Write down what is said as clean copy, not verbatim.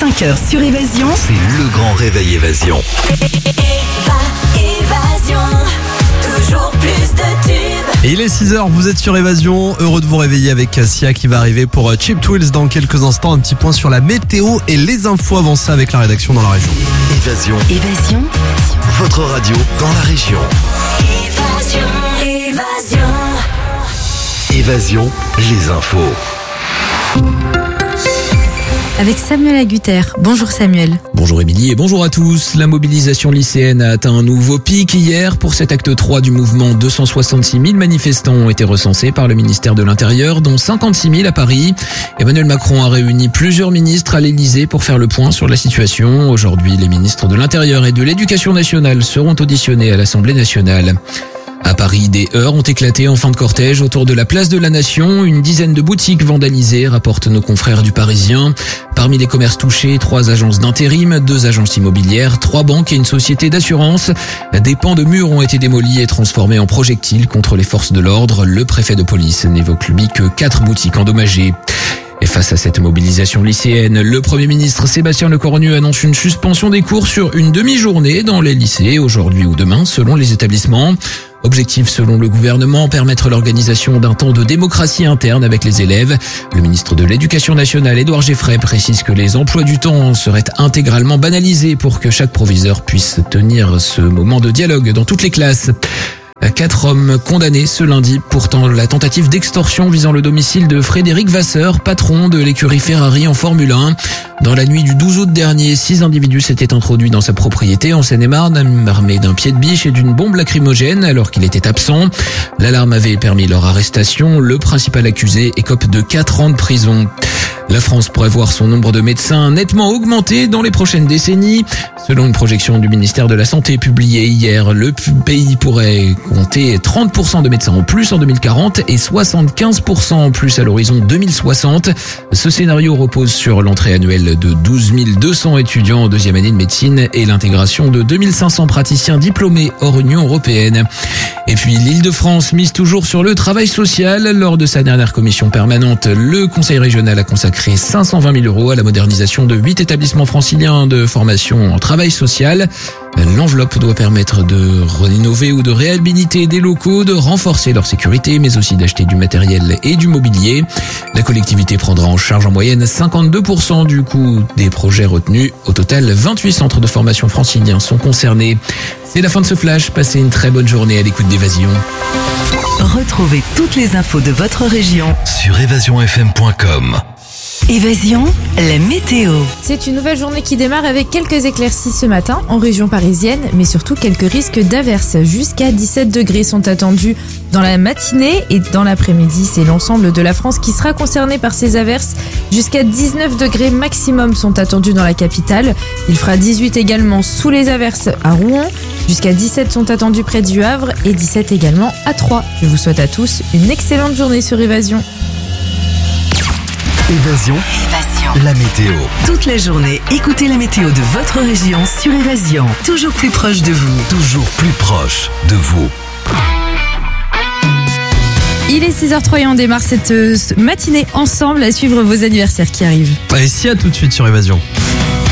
5h sur Évasion, C'est le grand réveil Évasion. Évasion, toujours plus de tubes. Et il est 6h, vous êtes sur Évasion. Heureux de vous réveiller avec Sia qui va arriver pour Cheap Tools dans quelques instants. Un petit point sur la météo et les infos avant ça avec la rédaction dans la région. Évasion, Votre radio dans la région. Évasion, les infos. Avec Samuel Agutter. Bonjour Samuel. Bonjour Émilie et bonjour à tous. La mobilisation lycéenne a atteint un nouveau pic hier. Pour cet acte 3 du mouvement, 266 000 manifestants ont été recensés par le ministère de l'Intérieur, dont 56 000 à Paris. Emmanuel Macron a réuni plusieurs ministres à l'Elysée pour faire le point sur la situation. Aujourd'hui, les ministres de l'Intérieur et de l'Éducation nationale seront auditionnés à l'Assemblée nationale. À Paris, des heurts ont éclaté en fin de cortège autour de la place de la Nation. Une dizaine de boutiques vandalisées, rapportent nos confrères du Parisien. Parmi les commerces touchés, 3 agences d'intérim, 2 agences immobilières, 3 banques et une société d'assurance. Des pans de murs ont été démolis et transformés en projectiles contre les forces de l'ordre. Le préfet de police n'évoque lui que 4 boutiques endommagées. Et face à cette mobilisation lycéenne, le Premier ministre Sébastien Lecornu annonce une suspension des cours sur une demi-journée dans les lycées, aujourd'hui ou demain, selon les établissements. Objectif, selon le gouvernement, permettre l'organisation d'un temps de démocratie interne avec les élèves. Le ministre de l'Éducation nationale, Édouard Geffray, précise que les emplois du temps seraient intégralement banalisés pour que chaque proviseur puisse tenir ce moment de dialogue dans toutes les classes. 4 hommes condamnés ce lundi pour la tentative d'extorsion visant le domicile de Frédéric Vasseur, patron de l'écurie Ferrari en Formule 1. Dans la nuit du 12 août dernier, 6 individus s'étaient introduits dans sa propriété en Seine-et-Marne, armés d'un pied de biche et d'une bombe lacrymogène alors qu'il était absent. L'alarme avait permis leur arrestation. Le principal accusé écope de 4 ans de prison. La France pourrait voir son nombre de médecins nettement augmenter dans les prochaines décennies. Selon une projection du ministère de la Santé publiée hier, le pays pourrait compter 30% de médecins en plus en 2040 et 75% en plus à l'horizon 2060. Ce scénario repose sur l'entrée annuelle de 12 200 étudiants en deuxième année de médecine et l'intégration de 2500 praticiens diplômés hors Union européenne. Et puis l'Île-de-France mise toujours sur le travail social. Lors de sa dernière commission permanente, le Conseil régional a consacré 520 000 € à la modernisation de 8 établissements franciliens de formation en travail social. L'enveloppe doit permettre de rénover ou de réhabiliter des locaux, de renforcer leur sécurité, mais aussi d'acheter du matériel et du mobilier. La collectivité prendra en charge en moyenne 52% du coût des projets retenus. Au total, 28 centres de formation franciliens sont concernés. C'est la fin de ce flash. Passez une très bonne journée à l'écoute d'Évasion. retrouvez toutes les infos de votre région. Sur évasionfm.com. Évasion, la météo. C'est une nouvelle journée qui démarre avec quelques éclaircies ce matin en région parisienne, mais surtout quelques risques d'averses. Jusqu'à 17 degrés sont attendus dans la matinée et dans l'après-midi. C'est l'ensemble de la France qui sera concerné par ces averses. Jusqu'à 19 degrés maximum sont attendus dans la capitale. Il fera 18 également sous les averses à Rouen. Jusqu'à 17 sont attendus près du Havre et 17 également à Troyes. Je vous souhaite à tous une excellente journée sur Évasion. Évasion, la météo. Toute la journée, écoutez la météo de votre région sur Évasion. Toujours plus proche de vous. Toujours plus proche de vous. Il est 6h03 et on démarre cette matinée ensemble à suivre vos anniversaires qui arrivent. Allez, Sia tout de suite sur Évasion.